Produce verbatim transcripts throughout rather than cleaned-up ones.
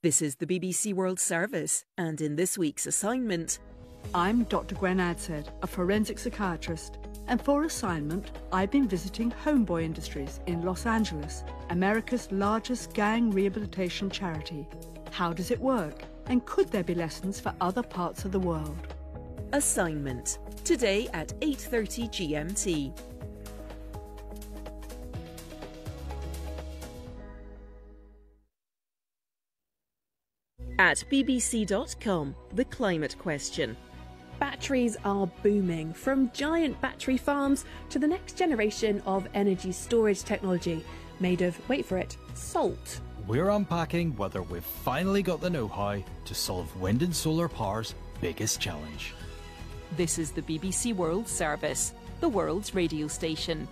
This is the B B C World Service, and in this week's assignment... I'm Doctor Gwen Adshead, a forensic psychiatrist, and for assignment, I've been visiting Homeboy Industries in Los Angeles, America's largest gang rehabilitation charity. How does it work? And could there be lessons for other parts of the world? Assignment, today at eight thirty G M T. At B B C dot com, the climate question. Batteries are booming, from giant battery farms to the next generation of energy storage technology, made of, wait for it, salt. We're unpacking whether we've finally got the know-how to solve wind and solar power's biggest challenge. This is the B B C World Service, the world's radio station.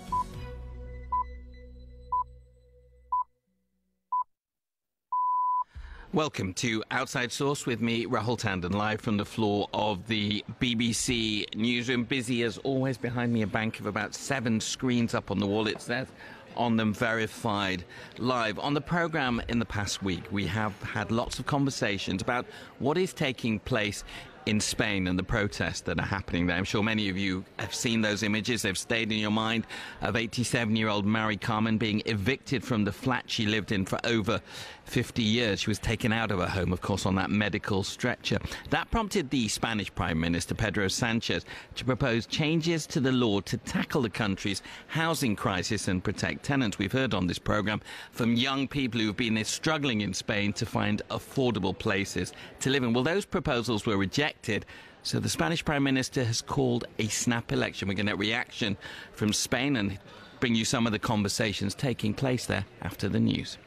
Welcome to Outside Source with me, Rahul Tandon, live from the floor of the B B C newsroom. Busy as always. Behind me, a bank of about seven screens up on the wall. It says on them, verified live. On the programme in the past week, we have had lots of conversations about what is taking place in Spain and the protests that are happening there. I'm sure many of you have seen those images. They've stayed in your mind of eighty-seven-year-old Mari Carmen being evicted from the flat she lived in for over fifty years. She was taken out of her home, of course, on that medical stretcher. That prompted the Spanish Prime Minister, Pedro Sanchez, to propose changes to the law to tackle the country's housing crisis and protect tenants. We've heard on this programme from young people who've been struggling in Spain to find affordable places to live in. Well, those proposals were rejected. So the Spanish Prime Minister has called a snap election. We're going to get reaction from Spain and bring you some of the conversations taking place there after the news.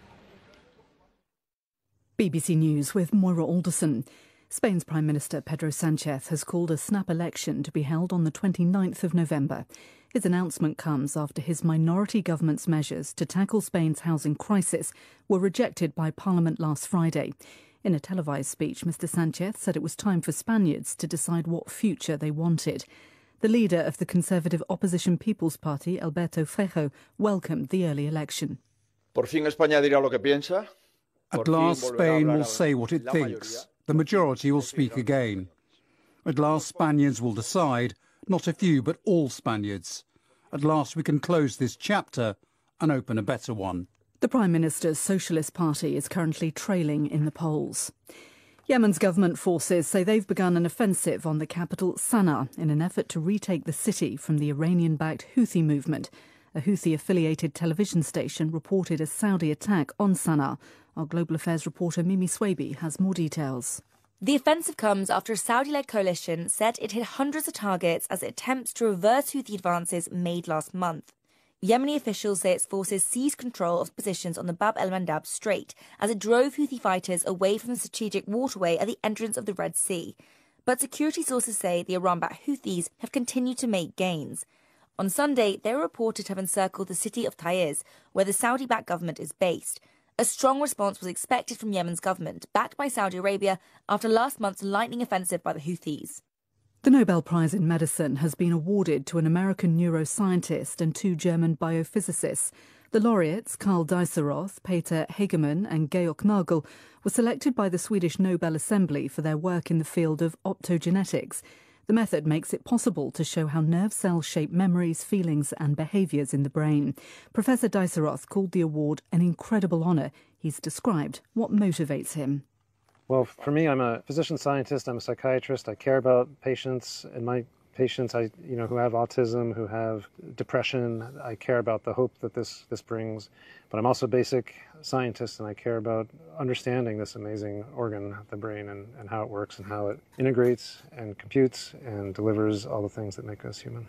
B B C News with Moira Alderson. Spain's Prime Minister Pedro Sanchez has called a snap election to be held on the twenty-ninth of November. His announcement comes after his minority government's measures to tackle Spain's housing crisis were rejected by Parliament last Friday. In a televised speech, Mr Sanchez said it was time for Spaniards to decide what future they wanted. The leader of the Conservative Opposition People's Party, Alberto Feijó, welcomed the early election. Por fin España dirá lo que piensa. At last, Spain will say what it thinks. The majority will speak again. At last, Spaniards will decide, not a few, but all Spaniards. At last, we can close this chapter and open a better one. The Prime Minister's Socialist Party is currently trailing in the polls. Yemen's government forces say they've begun an offensive on the capital Sana'a in an effort to retake the city from the Iranian-backed Houthi movement. A Houthi-affiliated television station reported a Saudi attack on Sana'a. Our Global Affairs reporter Mimi Swaby has more details. The offensive comes after a Saudi-led coalition said it hit hundreds of targets as it attempts to reverse Houthi advances made last month. Yemeni officials say its forces seized control of positions on the Bab el-Mandab Strait as it drove Houthi fighters away from the strategic waterway at the entrance of the Red Sea. But security sources say the Iran-backed Houthis have continued to make gains. On Sunday, they were reported to have encircled the city of Taiz, where the Saudi-backed government is based. A strong response was expected from Yemen's government, backed by Saudi Arabia, after last month's lightning offensive by the Houthis. The Nobel Prize in Medicine has been awarded to an American neuroscientist and two German biophysicists. The laureates, Karl Dieseroth, Peter Hegemann and Georg Nagel, were selected by the Swedish Nobel Assembly for their work in the field of optogenetics. The method makes it possible to show how nerve cells shape memories, feelings and behaviours in the brain. Professor Dieseroth called the award an incredible honour. He's described what motivates him. Well, for me, I'm a physician scientist, I'm a psychiatrist, I care about patients, and my patients I, you know, who have autism, who have depression, I care about the hope that this, this brings. But I'm also a basic scientist, and I care about understanding this amazing organ, the brain, and, and how it works and how it integrates and computes and delivers all the things that make us human.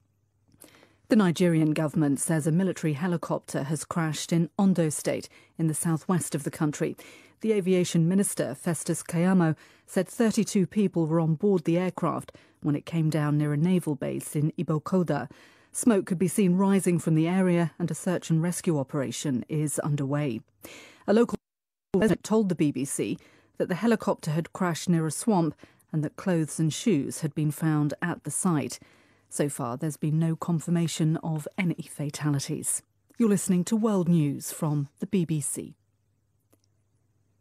The Nigerian government says a military helicopter has crashed in Ondo State in the southwest of the country. The aviation minister, Festus Keyamo, said thirty-two people were on board the aircraft when it came down near a naval base in Ibokoda. Smoke could be seen rising from the area and a search and rescue operation is underway. A local resident told the B B C that the helicopter had crashed near a swamp and that clothes and shoes had been found at the site. So far, there's been no confirmation of any fatalities. You're listening to World News from the B B C.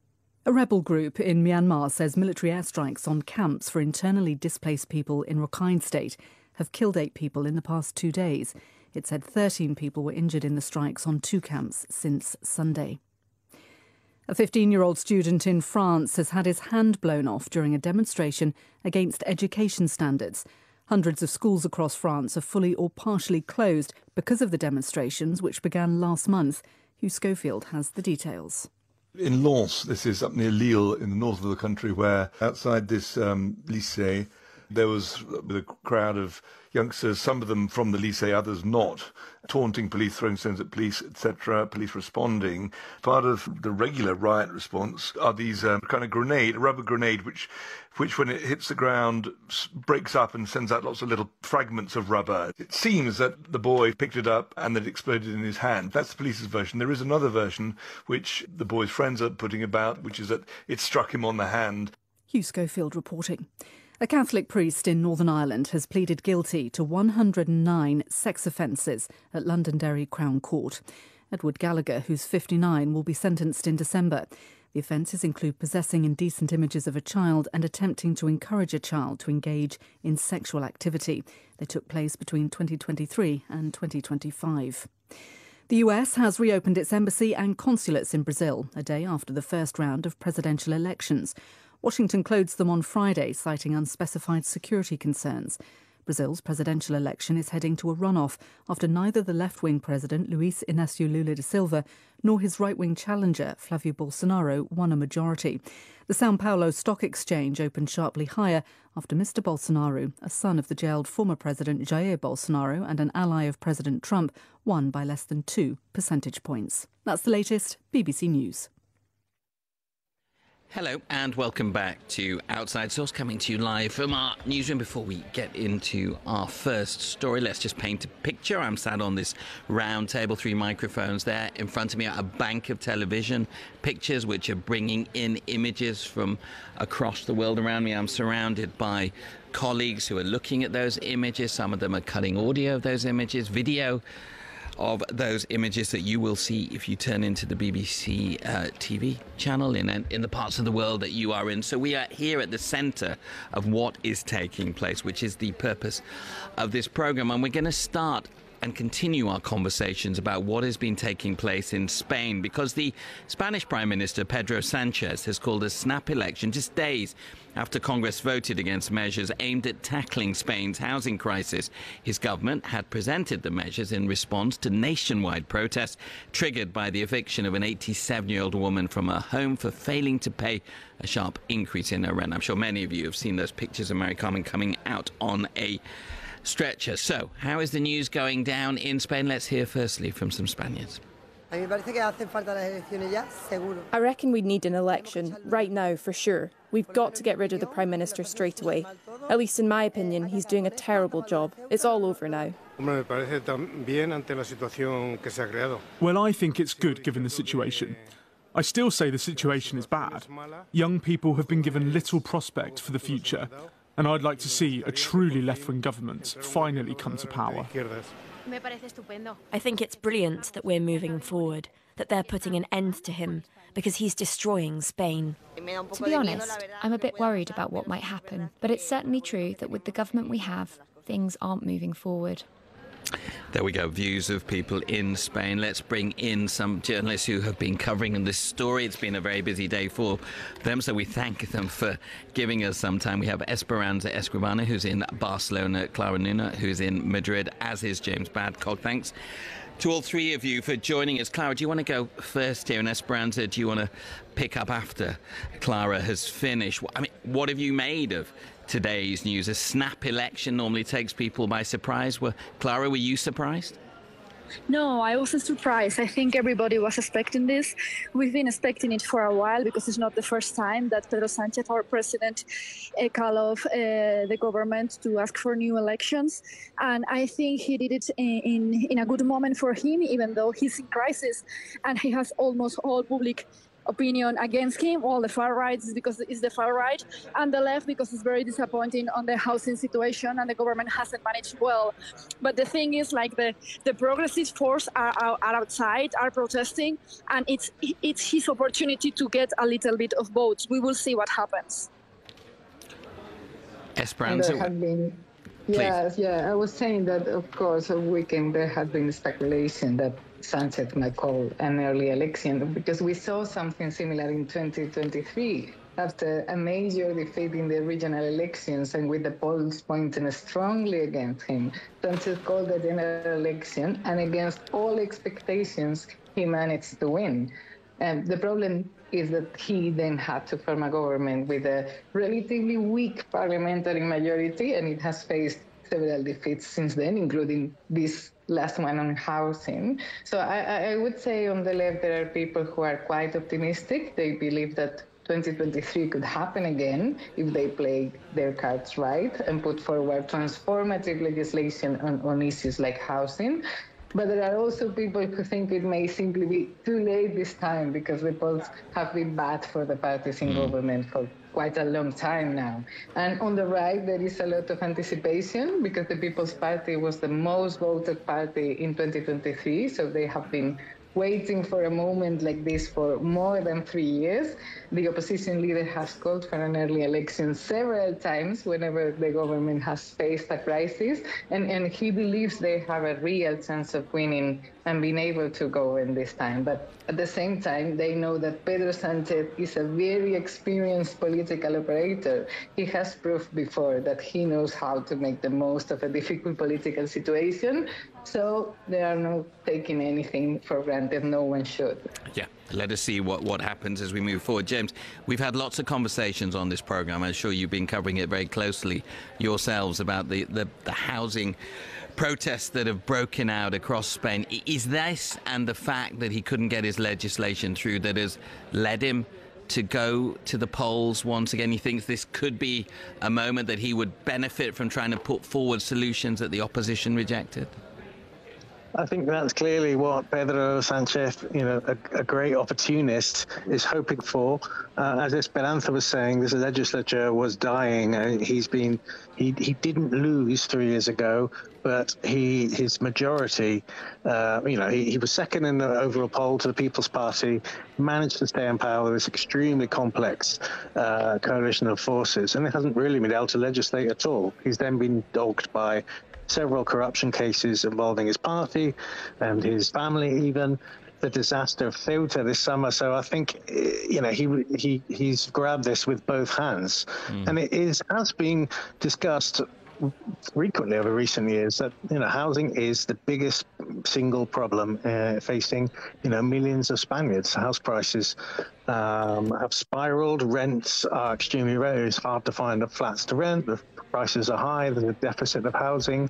A rebel group in Myanmar says military airstrikes on camps for internally displaced people in Rakhine State have killed eight people in the past two days. It said thirteen people were injured in the strikes on two camps since Sunday. A fifteen-year-old student in France has had his hand blown off during a demonstration against education standards. Hundreds of schools across France are fully or partially closed because of the demonstrations, which began last month. Hugh Schofield has the details. In Lens, this is up near Lille in the north of the country, where outside this um, lycée there was a crowd of youngsters, some of them from the lycée, others not, taunting police, throwing stones at police, et cetera, police responding. Part of the regular riot response are these um, kind of grenade, a rubber grenade, which, which when it hits the ground, breaks up and sends out lots of little fragments of rubber. It seems that the boy picked it up and that it exploded in his hand. That's the police's version. There is another version, which the boy's friends are putting about, which is that it struck him on the hand. Hugh Schofield reporting. A Catholic priest in Northern Ireland has pleaded guilty to one hundred nine sex offences at Londonderry Crown Court. Edward Gallagher, who's fifty-nine, will be sentenced in December. The offences include possessing indecent images of a child and attempting to encourage a child to engage in sexual activity. They took place between twenty twenty-three and twenty twenty-five. The U S has reopened its embassy and consulates in Brazil, a day after the first round of presidential elections. Washington closed them on Friday, citing unspecified security concerns. Brazil's presidential election is heading to a runoff after neither the left-wing president, Luiz Inácio Lula da Silva, nor his right-wing challenger, Flávio Bolsonaro, won a majority. The São Paulo Stock Exchange opened sharply higher after Mister Bolsonaro, a son of the jailed former President Jair Bolsonaro and an ally of President Trump, won by less than two percentage points. That's the latest. B B C News. Hello and welcome back to Outside Source, coming to you live from our newsroom. Before we get into our first story, let's just paint a picture. I'm sat on this round table, three microphones there. In front of me are a bank of television pictures which are bringing in images from across the world around me. I'm surrounded by colleagues who are looking at those images. Some of them are cutting audio of those images, video of those images that you will see if you turn into the B B C uh, T V channel in in the parts of the world that you are in. So we are here at the centre of what is taking place, which is the purpose of this programme. And we're going to start and continue our conversations about what has been taking place in Spain, because the Spanish Prime Minister Pedro Sánchez has called a snap election just days after Congress voted against measures aimed at tackling Spain's housing crisis. His government had presented the measures in response to nationwide protests triggered by the eviction of an eighty-seven-year-old woman from her home for failing to pay a sharp increase in her rent. I'm sure many of you have seen those pictures of Mary Carmen coming out on a stretcher. So, how is the news going down in Spain? Let's hear firstly from some Spaniards. I reckon we need an election, right now, for sure. We've got to get rid of the Prime Minister straight away. At least in my opinion, he's doing a terrible job. It's all over now. Well, I think it's good given the situation. I still say the situation is bad. Young people have been given little prospect for the future, and I'd like to see a truly left-wing government finally come to power. I think it's brilliant that we're moving forward, that they're putting an end to him, because he's destroying Spain. To be honest, I'm a bit worried about what might happen, but it's certainly true that with the government we have, things aren't moving forward. There we go, views of people in Spain. Let's bring in some journalists who have been covering this story. It's been a very busy day for them, so we thank them for giving us some time. We have Esperanza Escribano, who's in Barcelona, Clara Nuna, who's in Madrid, as is James Badcock. Thanks to all three of you for joining us. Clara, do you want to go first here? And Esperanza, do you want to pick up after Clara has finished? I mean, what have you made of today's news? A snap election normally takes people by surprise. Well, Clara, were you surprised? No, I wasn't surprised. I think everybody was expecting this. We've been expecting it for a while because it's not the first time that Pedro Sánchez, our president, uh, called off uh, the government to ask for new elections. And I think he did it in, in, in a good moment for him, even though he's in crisis and he has almost all public opinion against him. All the far right is because it's the far right, and the left because it's very disappointing on the housing situation, and the government hasn't managed well. But the thing is, like the, the progressive force are, are, are outside, are protesting, and it's it's his opportunity to get a little bit of votes. We will see what happens. Esperanza. There have been, yes, yeah, I was saying that, of course, a weekend there had been speculation that Sanchez might call an early election, because we saw something similar in twenty twenty-three after a major defeat in the regional elections and with the polls pointing strongly against him. Sanchez called the general election, and against all expectations, he managed to win. And the problem is that he then had to form a government with a relatively weak parliamentary majority, and it has faced several defeats since then, including this last one on housing. So I, I would say on the left there are people who are quite optimistic. They believe that twenty twenty-three could happen again if they play their cards right and put forward transformative legislation on, on issues like housing. But there are also people who think it may simply be too late this time, because the polls have been bad for the parties in mm. government for quite a long time now. And on the right, there is a lot of anticipation, because the People's Party was the most voted party in twenty twenty-three, so they have been waiting for a moment like this for more than three years. The opposition leader has called for an early election several times whenever the government has faced a crisis, and, and he believes they have a real chance of winning and being able to govern this time. But at the same time, they know that Pedro Sanchez is a very experienced political operator. He has proved before that he knows how to make the most of a difficult political situation, so they are not taking anything for granted. No one should. Yeah, let us see what, what happens as we move forward. James, we've had lots of conversations on this programme. I'm sure you've been covering it very closely yourselves about the, the, the housing protests that have broken out across Spain. Is this and the fact that he couldn't get his legislation through that has led him to go to the polls once again? He thinks this could be a moment that he would benefit from trying to put forward solutions that the opposition rejected? I think that's clearly what Pedro Sanchez, you know, a, a great opportunist, is hoping for. Uh, as Esperanza was saying, this legislature was dying. Uh, he's been, he he didn't lose three years ago, but he his majority, uh, you know, he, he was second in the overall poll to the People's Party, managed to stay in power with this extremely complex uh, coalition of forces, and it hasn't really been able to legislate at all. He's then been dogged by several corruption cases involving his party and his family, even the disaster of Ceuta this summer. So I think, you know, he he he's grabbed this with both hands, mm. and it is has been discussed frequently over recent years that, you know, housing is the biggest single problem uh, facing, you know, millions of Spaniards. House prices um, have spiraled. Rents are extremely rare. It's hard to find flats to rent. The prices are high. There's a deficit of housing.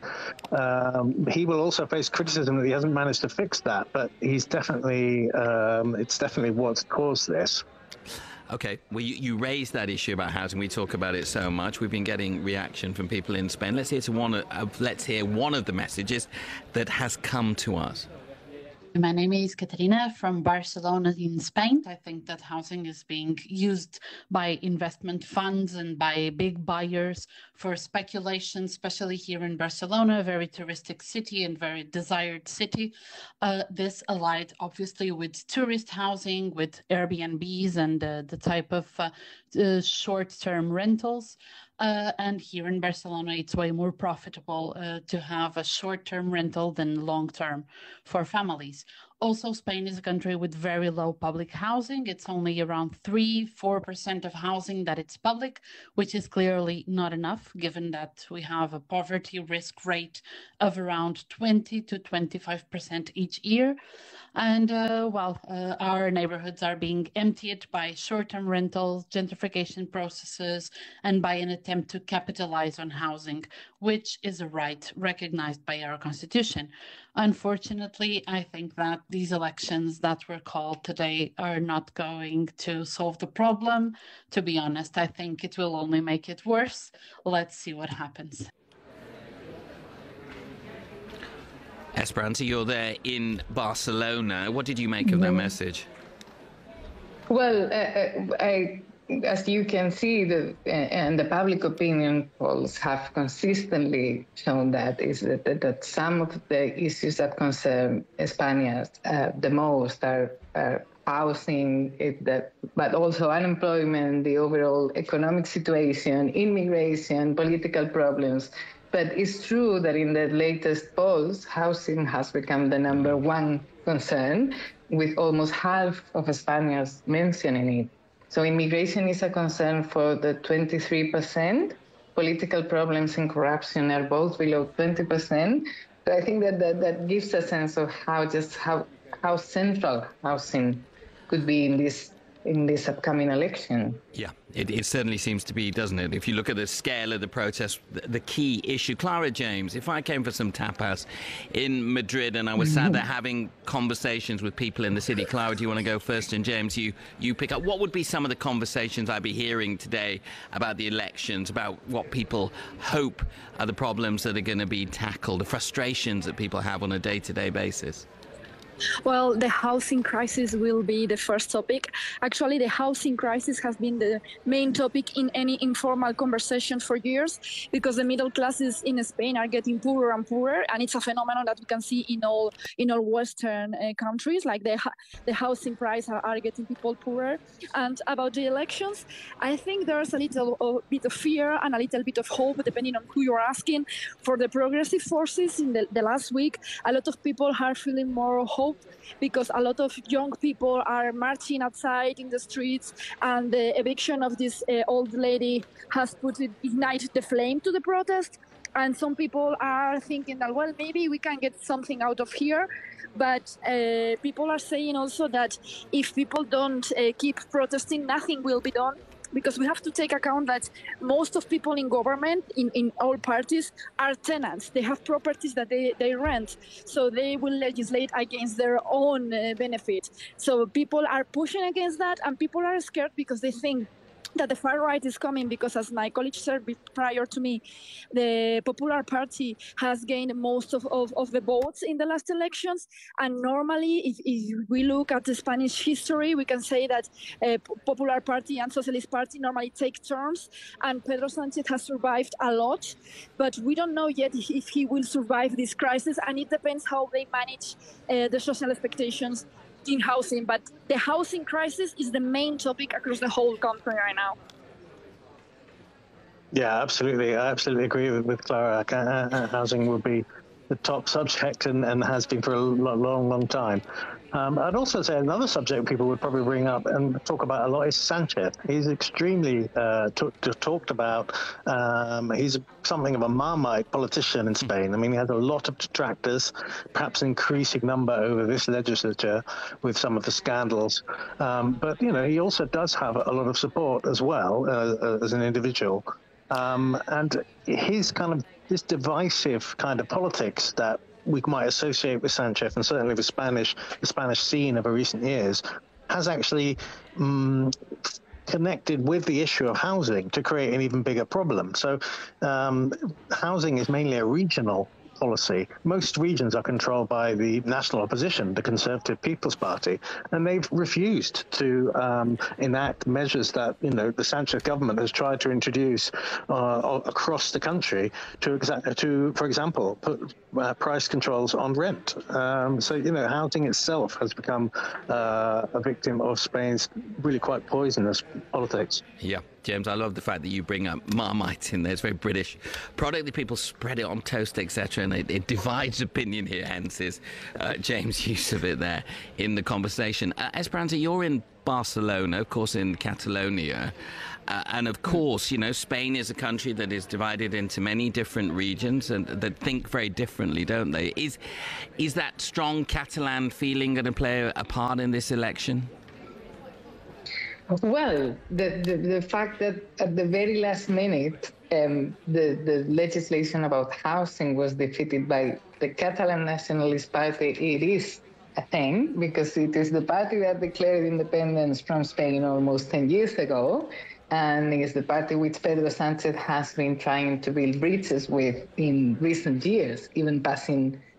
Um, he will also face criticism that he hasn't managed to fix that, but he's definitely, um, it's definitely what's caused this. Okay, well, you, you raised that issue about housing. We talk about it so much. We've been getting reaction from people in Spain. Let's hear to one of, let's hear one of the messages that has come to us. My name is Caterina from Barcelona in Spain. I think that housing is being used by investment funds and by big buyers for speculation, especially here in Barcelona, a very touristic city and very desired city. Uh, this allied obviously with tourist housing, with Airbnbs and uh, the type of uh, uh, short-term rentals. Uh, and here in Barcelona, it's way more profitable uh, to have a short-term rental than long-term for families. Also, Spain is a country with very low public housing. It's only around three, four percent of housing that it's public, which is clearly not enough, given that we have a poverty risk rate of around twenty to twenty-five percent each year. And, uh, well, uh, our neighborhoods are being emptied by short-term rentals, gentrification processes, and by an attempt to capitalize on housing, which is a right recognized by our constitution. Unfortunately, I think that these elections that were called today are not going to solve the problem. To be honest, I think it will only make it worse. Let's see what happens. Esperanza, you're there in Barcelona. What did you make of that message? Well, uh, I, as you can see, the, uh, and the public opinion polls have consistently shown that is that, that, that some of the issues that concern Spaniards uh, the most are, are housing, it, that, but also unemployment, the overall economic situation, immigration, political problems. But it's true that in the latest polls, housing has become the number one concern, with almost half of Spaniards mentioning it. So immigration is a concern for the twenty-three percent. Political problems and corruption are both below twenty percent. So I think that, that that gives a sense of how just how how central housing could be in this in this upcoming election. Yeah, it, it certainly seems to be, doesn't it? If you look at the scale of the protest, the, the key issue. Clara James, if I came for some tapas in Madrid and I was sat there having conversations with people in the city, Clara, do you want to go first? And James, you, you pick up. What would be some of the conversations I'd be hearing today about the elections, about what people hope are the problems that are going to be tackled, the frustrations that people have on a day-to-day basis? Well, the housing crisis will be the first topic. Actually, the housing crisis has been the main topic in any informal conversation for years, because the middle classes in Spain are getting poorer and poorer, and it's a phenomenon that we can see in all in all Western uh, countries. Like the the housing price are, are getting people poorer. And about the elections, I think there's a little a bit of fear and a little bit of hope, depending on who you're asking. For the progressive forces in the, the last week, a lot of people are feeling more hope, because a lot of young people are marching outside in the streets, and the eviction of this uh, old lady has put it, ignited the flame to the protest. And some people are thinking that, well, maybe we can get something out of here. But uh, people are saying also that if people don't uh, keep protesting, nothing will be done. Because we have to take account that most of people in government, in, in all parties, are tenants. They have properties that they, they rent. So they will legislate against their own uh, benefit. So people are pushing against that, and people are scared because they think that the far right is coming, because, as my colleague said prior to me, the Popular Party has gained most of, of, of the votes in the last elections. And normally, if, if we look at the Spanish history, we can say that uh, Popular Party and Socialist Party normally take turns, and Pedro Sánchez has survived a lot. But we don't know yet if he will survive this crisis, and it depends how they manage uh, the social expectations in housing. But the housing crisis is the main topic across the whole country right now. Yeah, absolutely. I absolutely agree with, with Clara. Uh, housing will be the top subject, and, and has been for a long, long time. Um, I'd also say another subject people would probably bring up and talk about a lot is Sanchez. He's extremely uh, talked about. Um, he's something of a Marmite politician in Spain. I mean, he has a lot of detractors, perhaps an increasing number over this legislature with some of the scandals. Um, but, you know, he also does have a lot of support as well uh, as an individual. Um, and his kind of this divisive kind of politics that we might associate with Sanchez, and certainly the Spanish, the Spanish scene of recent years, has actually um, connected with the issue of housing to create an even bigger problem. So um, housing is mainly a regional policy. Most regions are controlled by the national opposition, the Conservative People's Party, and they've refused to um, enact measures that, you know, the Sanchez government has tried to introduce uh, across the country to, exa- to, for example, put uh, price controls on rent. Um, so, you know, housing itself has become uh, a victim of Spain's really quite poisonous politics. Yeah. James, I love the fact that you bring up Marmite in there. It's very British product that people spread it on toast, et cetera, and it, it divides opinion here, hence is uh, James' use of it there in the conversation. Uh, Esperanza, you're in Barcelona, of course, in Catalonia. Uh, and of course, you know, Spain is a country that is divided into many different regions and that think very differently, don't they? Is, is that strong Catalan feeling going to play a part in this election? Well, the, the, the fact that at the very last minute, um, the, the legislation about housing was defeated by the Catalan Nationalist Party, it is a thing, because it is the party that declared independence from Spain almost ten years ago, and it is the party which Pedro Sánchez has been trying to build bridges with in recent years, even passing